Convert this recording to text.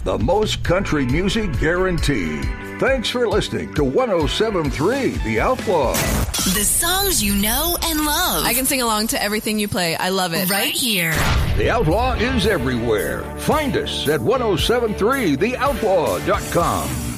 The most country music guaranteed. Thanks for listening to 107.3 The Outlaw. The songs you know and love. I can sing along to everything you play. I love it. Right here. The Outlaw is everywhere. Find us at 1073theoutlaw.com.